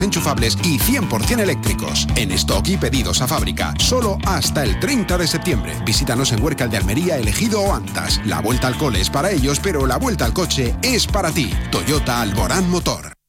enchufables y 100% eléctricos. En stock y pedidos a fábrica, solo hasta el 30 de septiembre. Visítanos en Huércal de Almería, Ejido o Antas. La vuelta al cole es para ellos, pero la vuelta al coche es para ti. Toyota Alborán Motor.